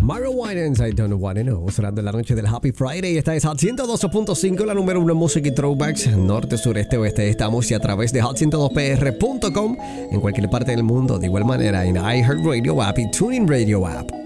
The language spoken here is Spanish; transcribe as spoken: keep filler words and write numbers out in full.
Mario Winans, I don't wanna know. Sonando en la noche del Happy Friday. Esta es Hot ciento dos punto cinco, la número uno en música y throwbacks. Norte, sureste, oeste. Estamos y a través de hot ciento dos p r punto com en cualquier parte del mundo. De igual manera en iHeartRadio app y TuneIn Radio app.